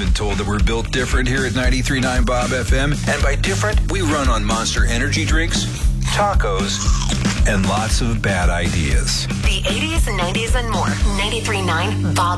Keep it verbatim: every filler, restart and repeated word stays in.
been told that we're built different here at ninety-three point nine Bob F M. And by different, we run on Monster energy drinks, tacos, and lots of bad ideas. The eighties, nineties, and more. ninety-three point nine Bob